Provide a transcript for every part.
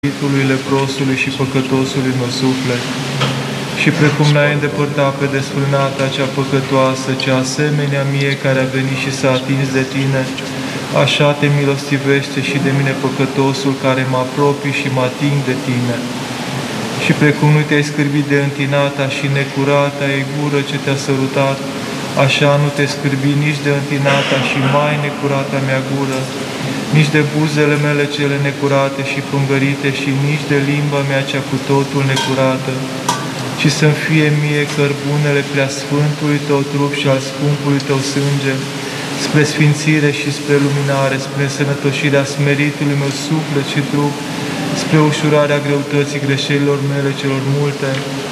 Iitului, leprosului și păcătosului meu suflet, și precum n-ai îndepărtat pe desfrânata cea păcătoasă, cea asemenea mie care a venit și s-a atins de tine, așa te milostivește și de mine păcătosul care mă apropii și mă ating de tine. Și precum nu te-ai scârbit de întinata și necurata ei gură ce te-a sărutat, așa nu te scârbi nici de întinata și mai necurata mea gură, nici de buzele mele cele necurate și pungărite și nici de limba mea cea cu totul necurată, ci să-mi fie mie cărbunele preasfântului tău trup și al scumpului tău sânge, spre sfințire și spre luminare, spre sănătoșirea smeritului meu suflet și trup, spre ușurarea greutății greșelilor mele celor multe,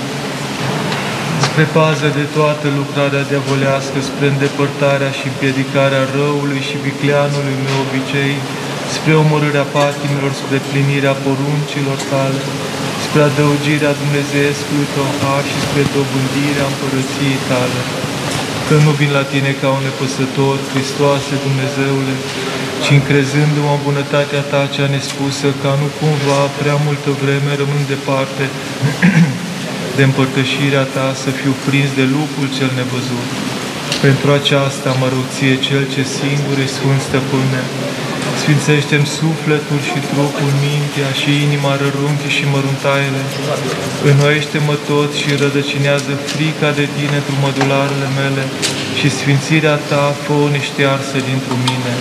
spre pază de toată lucrarea diavolească, spre îndepărtarea și împiedicarea răului și vicleanului meu obicei, spre omorârea patimilor, spre plinirea poruncilor tale, spre adăugirea Dumnezeescului tău har și spre dobândirea împărăției tale. Că nu vin la tine ca un nepăsător, Hristoase Dumnezeule, ci încrezându-mă în bunătatea ta cea nespusă, ca nu cumva prea multă vreme rămân departe de împărtășirea ta, să fiu prins de lucrul cel nevăzut. Pentru aceasta mă rog ție, Cel ce singur e Sfânt Stăpâne, sfințește-mi sufletul și trupul, mintea și inima, rărunchii și măruntaiele, înnoiește-mă tot și rădăcinează frica de tine într mădularele mele și sfințirea ta fă-o neștearsă dintr mine.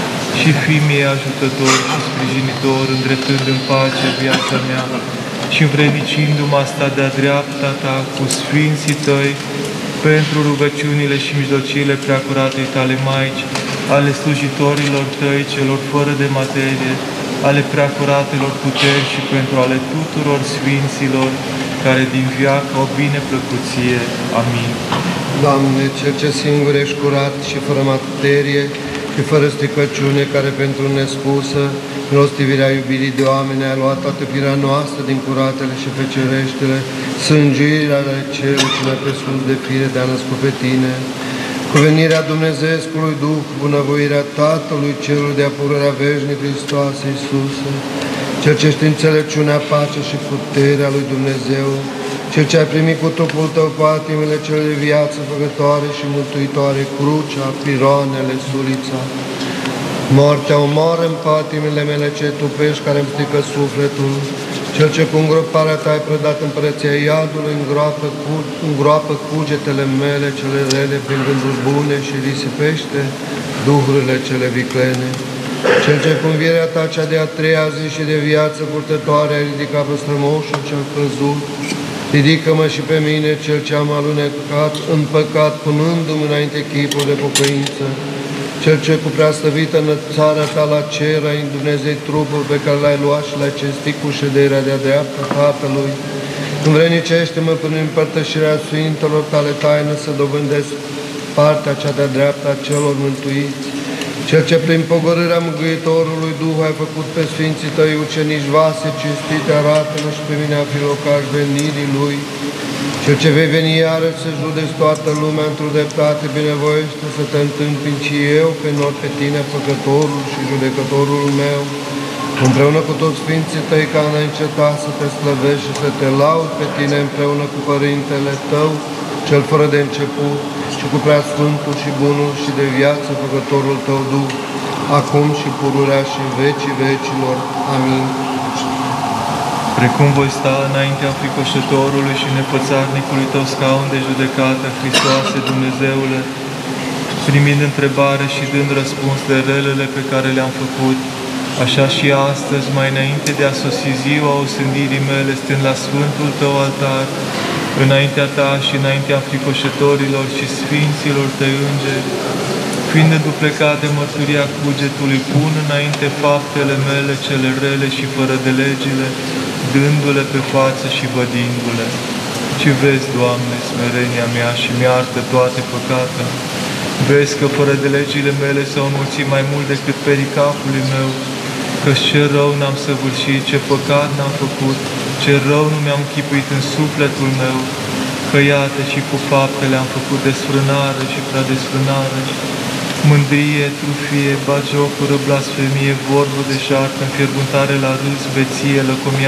Și fii mie ajutător și sprijinitor, îndreptând în pace viața mea și învrednicindu-mă asta de-a dreapta ta cu sfinții tăi, pentru rugăciunile și mijlociile preacuratei tale Maici, ale slujitorilor tăi, celor fără de materie, ale preacuratelor puteri și pentru ale tuturor sfinților, care din viac au bine plăcuție. Amin. Doamne, Cel ce singur ești curat și fără materie și fără stricăciune, care pentru nespusă milostivirea iubirii de oameni a luat toată firea noastră din curatele și fecereștele, sângirea ale celui ce mai presus de fire de a născut pe tine, cu venirea Dumnezeescului Duh, bunăvoirea Tatălui Celui de apurarea veșnic Hristoase Iisuse, Cel ce știi înțelepciunea, pacea și puterea lui Dumnezeu, Cel ce ai primit cu trupul tău patimile cele de viață făcătoare și mântuitoare, crucea, piroanele, sulița. Moartea omoară în patimile mele ce tupești, care îmi strică sufletul, Cel ce cu îngroparea ta ai prădat împărăția iadului, îngroapă cugetele mele cele rele prin gânduri bune și risipește duhurile cele viclene. Cel ce cu învierea ta cea de-a treia zi și de viață purtătoare ai ridicat pe strămoșul cel căzut, ridică-mă și pe mine, cel ce am alunecat în păcat, punându-mi înainte chipul de pocăință, Cel ce cu preaslăvită înălțarea ta la cer ai Dumnezei trupul pe care l-ai luat și l-ai cinstit cu șederea de-a dreapta Tatălui. Învrednicește-mă prin împărtășirea Sfintelor tale taină să dobândesc partea cea de-a dreapta a celor mântuiți. Cel ce prin pogorârea Mângâietorului Duh ai făcut pe Sfinții tăi ucenici vase cinstite, arată-mă și pe mine a fi locaș venirii Lui. Cel ce vei veni iarăși să judeci toată lumea într-o dreptate, binevoiește să te întâmpin și eu pe nor pe tine, făcătorul și judecătorul meu, împreună cu toți Sfinții tăi, ca neîncetat să te slăvești și să te laud pe tine împreună cu Părintele tău, cel fără de început, și cu Preasfântul și Bunul și de viață făcătorul tău Duh, acum și pururea și în vecii vecilor. Amin. Precum voi sta înaintea fricoșătorului și nepățarnicului tău scaun de judecată, Hristoase Dumnezeule, primind întrebare și dând răspuns de relele pe care le-am făcut, așa și astăzi, mai înainte de a sosi ziua osândirii mele, stând la Sfântul tău altar, înaintea ta și înaintea fricoșătorilor și sfinților tăi îngeri, fiind înduplecat de mărturia cugetului, pun înainte faptele mele cele rele și fără de legile, dându-le pe față și vădindu-le. Și vezi, Doamne, smerenia mea și mi-artă toate păcatele. Vezi că fără de legile mele s-au înmulțit mai mult decât pericapului meu, că-și ce rău n-am săvârșit, ce păcat n-am făcut, ce rău nu mi-am chipuit în sufletul meu, că iată și cu faptele am făcut desfrânare și prea desfrânare, mândrie, trufie, bagiocură, blasfemie, vorbă deșartă, înfierbântare la râs, beție, lăcomia